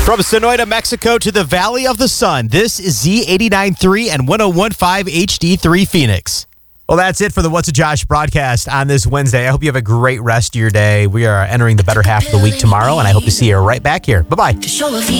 From Sonoyta, Mexico to the Valley of the Sun, this is Z89.3 and 101.5 HD3 Phoenix. Well, that's it for the What's a Josh broadcast on this Wednesday. I hope you have a great rest of your day. We are entering the better half of the week tomorrow, and I hope to see you right back here. Bye-bye.